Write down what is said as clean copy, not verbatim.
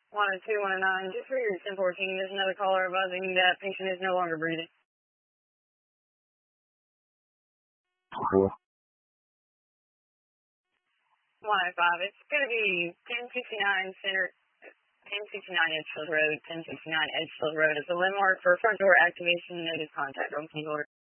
102, 109, just for your 1014, there's another caller advising that patient is no longer breathing. 105, it's going to be 1069 Center, 1069 Edgefield Road, 1069 Edgefield Road. It's a landmark for front door activation, notice contact on keyboard.